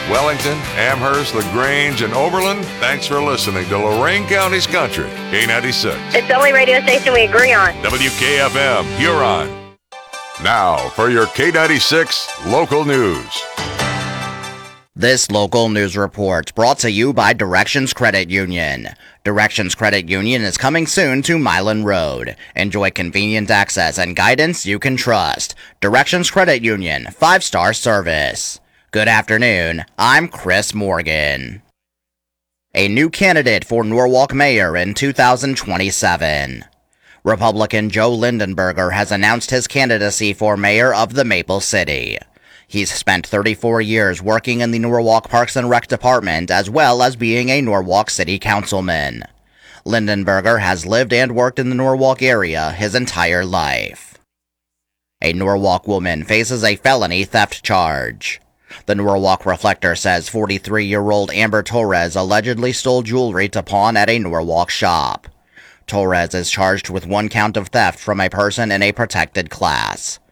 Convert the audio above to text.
Wellington, Amherst, LaGrange, and Oberlin, thanks for listening to Lorain County's Country, K96. It's the only radio station we agree on. WKFM, Huron. Now for your K96 local news. This local news report brought to you by Directions Credit Union. Directions Credit Union is coming soon to Milan Road. Enjoy convenient access and guidance you can trust. Directions Credit Union, 5-star service. Good afternoon, I'm Chris Morgan. A new candidate for Norwalk Mayor in 2027. Republican Joe Lindenberger has announced his candidacy for mayor of the Maple City. He's spent 34 years working in the Norwalk Parks and Rec Department as well as being a Norwalk City Councilman. Lindenberger has lived and worked in the Norwalk area his entire life. A Norwalk woman faces a felony theft charge. The Norwalk Reflector says 43-year-old Amber Torres allegedly stole jewelry to pawn at a Norwalk shop. Torres is charged with 1 count of theft from a person in a protected class.